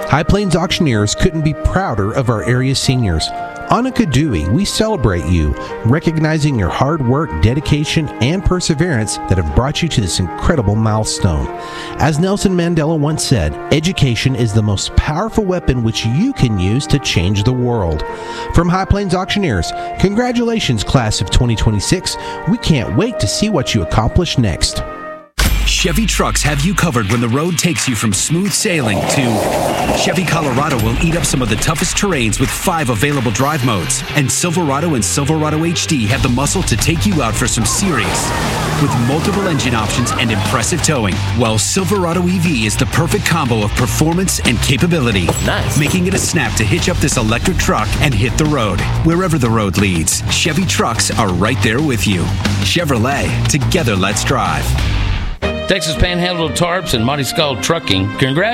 High Plains Auctioneers couldn't be prouder of our area seniors. Annika Dewey, we celebrate you, recognizing your hard work, dedication, and perseverance that have brought you to this incredible milestone. As Nelson Mandela once said, education is the most powerful weapon which you can use to change the world. From High Plains Auctioneers, congratulations, class of 2026. We can't wait to see what you accomplish next. Chevy trucks have you covered when the road takes you from smooth sailing to Chevy Colorado will eat up some of the toughest terrains with 5 available drive modes. And Silverado and Silverado HD have the muscle to take you out for some serious with multiple engine options and impressive towing. While Silverado EV is the perfect combo of performance and capability. Nice. Making it a snap to hitch up this electric truck and hit the road. Wherever the road leads, Chevy trucks are right there with you. Chevrolet, together let's drive. Texas Panhandle Tarps and Monty Skull Trucking, congratulations.